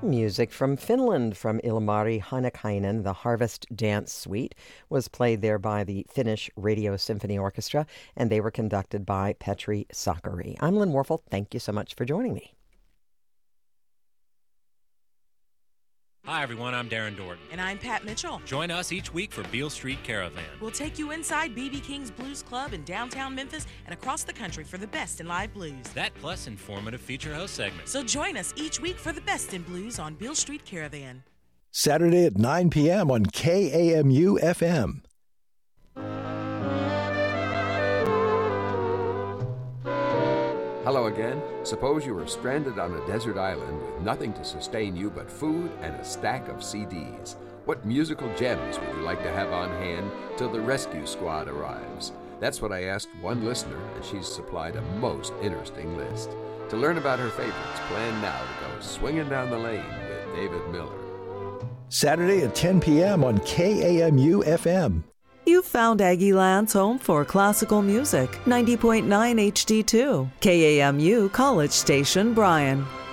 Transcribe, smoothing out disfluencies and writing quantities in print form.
Music from Finland from Ilmari Hanakainen. The Harvest Dance Suite was played there by the Finnish Radio Symphony Orchestra, and they were conducted by Petri Sakari. I'm Lynn Warfel. Thank you so much for joining me. Hi, everyone. I'm Darren Dorton. And I'm Pat Mitchell. Join us each week for Beale Street Caravan. We'll take you inside B.B. King's Blues Club in downtown Memphis and across the country for the best in live blues. That plus informative feature host segments. So join us each week for the best in blues on Beale Street Caravan. Saturday at 9 p.m. on KAMU FM. Hello again. Suppose you were stranded on a desert island with nothing to sustain you but food and a stack of CDs. What musical gems would you like to have on hand till the rescue squad arrives? That's what I asked one listener, and she's supplied a most interesting list. To learn about her favorites, plan now to go swinging down the lane with David Miller. Saturday at 10 p.m. on KAMU FM. You've found Aggie Land's home for classical music, 90.9 HD2, KAMU College Station, Bryan.